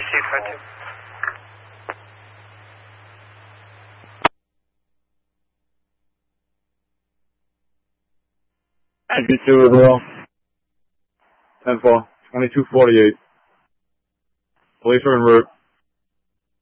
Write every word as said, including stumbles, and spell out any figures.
received, five two. Active two as well. ten four, twenty-two forty-eight. Police are en route.